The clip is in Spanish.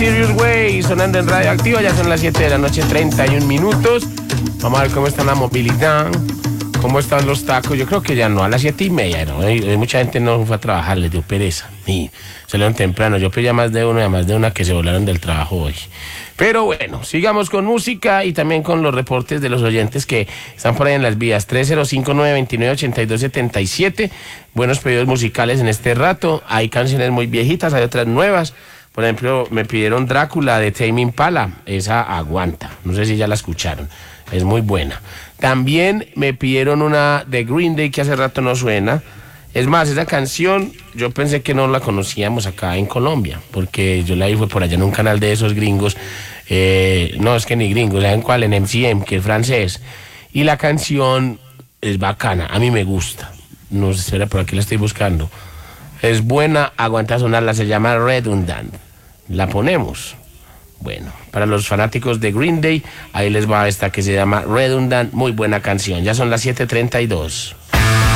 Mysterious Way, sonando en Radioactiva. Ya son las 7 de la noche, 31 minutos. Vamos a ver cómo está la movilidad, cómo están los tacos. Yo creo que ya no, a las 7:30, ¿no? Mucha gente no fue a trabajar, les dio pereza. Y salieron temprano. Yo pedí a más de uno y a más de una que se volaron del trabajo hoy. Pero bueno, sigamos con música y también con los reportes de los oyentes que están por ahí en las vías. 305-929-8277. Buenos pedidos musicales en este rato. Hay canciones muy viejitas, hay otras nuevas. Por ejemplo, me pidieron Drácula de Tame Impala. Esa aguanta. No sé si ya la escucharon. Es muy buena. También me pidieron una de Green Day que hace rato no suena. Es más, esa canción yo pensé que no la conocíamos acá en Colombia, porque yo la vi fue por allá en un canal de esos gringos. No, es que ni gringos, ¿saben cuál? En MCM, que es francés. Y la canción es bacana, a mí me gusta. No sé, por aquí la estoy buscando. Es buena, aguanta sonarla, se llama Redundant. ¿La ponemos? Bueno, para los fanáticos de Green Day, ahí les va esta que se llama Redundant, muy buena canción. Ya son las 7:32.